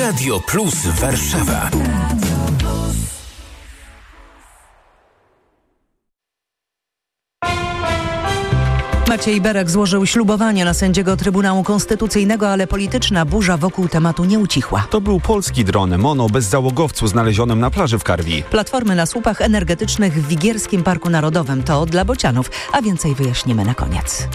Radio Plus Warszawa. Maciej Berek złożył ślubowanie na sędziego Trybunału Konstytucyjnego, ale polityczna burza wokół tematu nie ucichła. To był polski dron Mono bezzałogowcu znalezionym na plaży w Karwi. Platformy na słupach energetycznych w Wigierskim Parku Narodowym to dla bocianów, a więcej wyjaśnimy na koniec.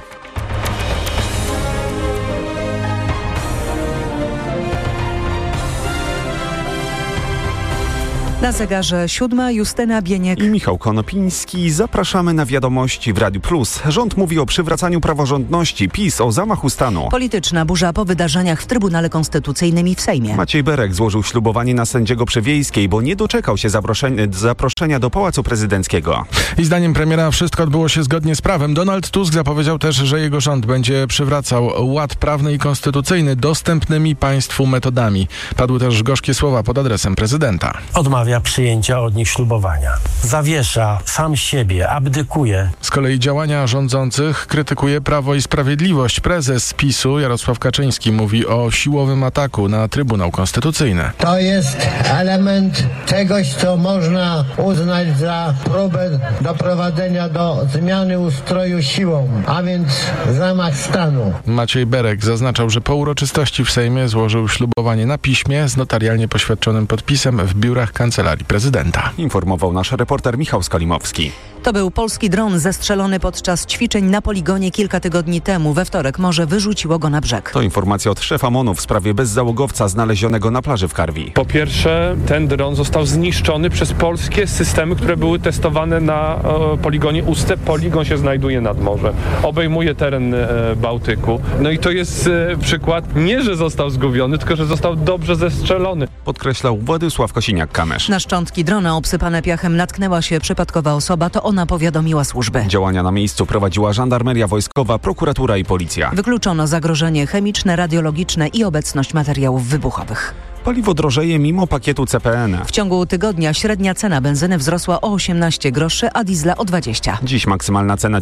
Na zegarze 7, Justyna Bieniek i Michał Konopiński. Zapraszamy na wiadomości w Radiu Plus. Rząd mówi o przywracaniu praworządności, PiS o zamachu stanu. Polityczna burza po wydarzeniach w Trybunale Konstytucyjnym i w Sejmie. Maciej Berek złożył ślubowanie na sędziego przy Wiejskiej, bo nie doczekał się zaproszenia do Pałacu Prezydenckiego. I zdaniem premiera wszystko odbyło się zgodnie z prawem. Donald Tusk zapowiedział też, że jego rząd będzie przywracał ład prawny i konstytucyjny dostępnymi państwu metodami. Padły też gorzkie słowa pod adresem prezydenta. Odmawia przyjęcia od nich ślubowania. Zawiesza sam siebie, abdykuje. Z kolei działania rządzących krytykuje Prawo i Sprawiedliwość. Prezes PiS-u Jarosław Kaczyński mówi o siłowym ataku na Trybunał Konstytucyjny. To jest element czegoś, co można uznać za próbę doprowadzenia do zmiany ustroju siłą, a więc zamach stanu. Maciej Berek zaznaczał, że po uroczystości w Sejmie złożył ślubowanie na piśmie z notarialnie poświadczonym podpisem w biurach Kancelarii Prezydenta. Informował nasz reporter Michał Skalimowski. To był polski dron zestrzelony podczas ćwiczeń na poligonie kilka tygodni temu. We wtorek morze wyrzuciło go na brzeg. To informacja od szefa MON-u w sprawie bezzałogowca znalezionego na plaży w Karwi. Po pierwsze, ten dron został zniszczony przez polskie systemy, które były testowane na poligonie Uste. Poligon się znajduje nad morzem. Obejmuje teren Bałtyku. No i to jest przykład nie, że został zgubiony, tylko że został dobrze zestrzelony. Podkreślał Władysław Kosiniak-Kamysz. Na szczątki drona obsypane piachem natknęła się przypadkowa osoba, to ona powiadomiła służby. Działania na miejscu prowadziła żandarmeria wojskowa, prokuratura i policja. Wykluczono zagrożenie chemiczne, radiologiczne i obecność materiałów wybuchowych. Paliwo drożeje mimo pakietu CPN. W ciągu tygodnia średnia cena benzyny wzrosła o 18 groszy, a diesla o 20. Dziś maksymalna cena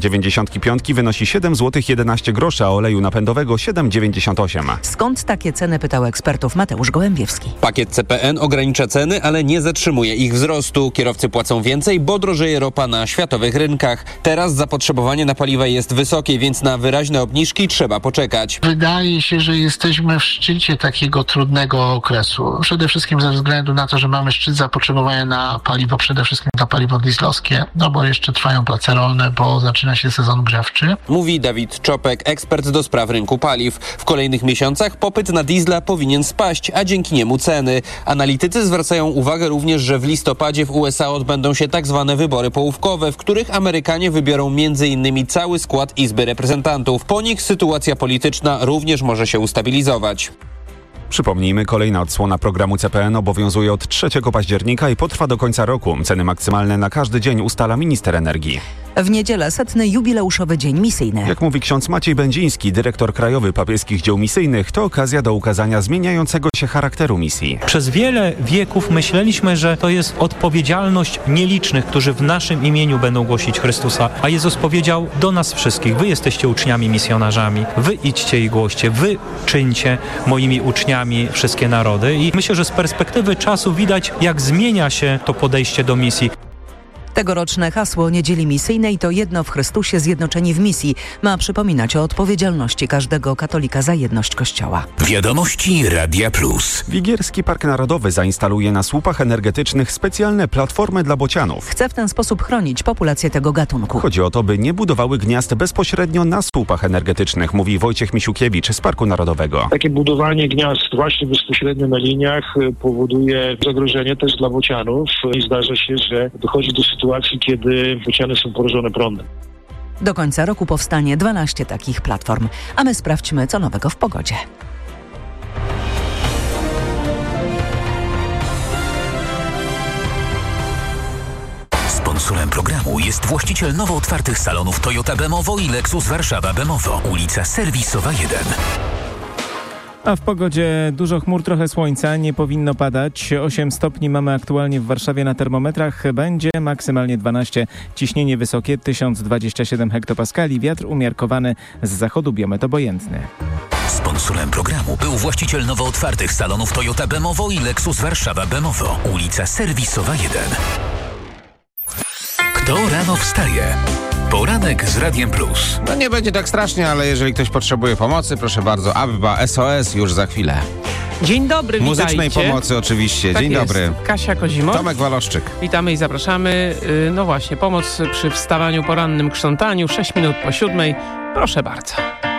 95 wynosi 7 zł 11 groszy, a oleju napędowego 7,98. Skąd takie ceny, pytał ekspertów Mateusz Gołębiewski. Pakiet CPN ogranicza ceny, ale nie zatrzymuje ich wzrostu. Kierowcy płacą więcej, bo drożeje ropa na światowych rynkach. Teraz zapotrzebowanie na paliwa jest wysokie, więc na wyraźne obniżki trzeba poczekać. Wydaje się, że jesteśmy w szczycie takiego trudnego okresu. Przede wszystkim ze względu na to, że mamy szczyt zapotrzebowania na paliwo, przede wszystkim na paliwo dieslowskie, no bo jeszcze trwają prace rolne, bo zaczyna się sezon grzewczy. Mówi Dawid Czopek, ekspert do spraw rynku paliw. W kolejnych miesiącach popyt na diesla powinien spaść, a dzięki niemu ceny. Analitycy zwracają uwagę również, że w listopadzie w USA odbędą się tak zwane wybory połówkowe, w których Amerykanie wybiorą m.in. cały skład Izby Reprezentantów. Po nich sytuacja polityczna również może się ustabilizować. Przypomnijmy, kolejna odsłona programu CPN obowiązuje od 3 października i potrwa do końca roku. Ceny maksymalne na każdy dzień ustala minister energii. W niedzielę 100. jubileuszowy dzień misyjny. Jak mówi ksiądz Maciej Będziński, dyrektor krajowy papieskich dzieł misyjnych, to okazja do ukazania zmieniającego się charakteru misji. Przez wiele wieków myśleliśmy, że to jest odpowiedzialność nielicznych, którzy w naszym imieniu będą głosić Chrystusa. A Jezus powiedział do nas wszystkich: wy jesteście uczniami, misjonarzami, wy idźcie i głoście, wy czyńcie moimi uczniami wszystkie narody. I myślę, że z perspektywy czasu widać, jak zmienia się to podejście do misji. Tegoroczne hasło Niedzieli Misyjnej to jedno w Chrystusie, zjednoczeni w misji. Ma przypominać o odpowiedzialności każdego katolika za jedność Kościoła. Wiadomości Radia Plus. Wigierski Park Narodowy zainstaluje na słupach energetycznych specjalne platformy dla bocianów. Chce w ten sposób chronić populację tego gatunku. Chodzi o to, by nie budowały gniazd bezpośrednio na słupach energetycznych, mówi Wojciech Misiukiewicz z Parku Narodowego. Takie budowanie gniazd właśnie bezpośrednio na liniach powoduje zagrożenie też dla bocianów i zdarza się, że dochodzi do sytuacji, kiedy bociany są porażone prądem. Do końca roku powstanie 12 takich platform, a my sprawdźmy, co nowego w pogodzie. Sponsorem programu jest właściciel nowo otwartych salonów Toyota Bemowo i Lexus Warszawa Bemowo, ulica Serwisowa 1. A w pogodzie dużo chmur, trochę słońca, nie powinno padać. 8 stopni mamy aktualnie w Warszawie na termometrach, będzie maksymalnie 12. Ciśnienie wysokie 1027 hektopaskali, wiatr umiarkowany z zachodu, biometr obojętny. Sponsorem programu był właściciel nowo otwartych salonów Toyota Bemowo i Lexus Warszawa Bemowo. Ulica Serwisowa 1. Kto rano wstaje? Poranek z Radiem Plus. No nie będzie tak strasznie, ale jeżeli ktoś potrzebuje pomocy, proszę bardzo, Abba SOS już za chwilę. Dzień dobry, witajcie. Muzycznej pomocy oczywiście. Tak Dzień jest. dobry. Kasia Kozimow. Tomek Waloszczyk. Witamy i zapraszamy. No właśnie, pomoc przy wstawaniu porannym krzątaniu. 6 minut po 7. Proszę bardzo.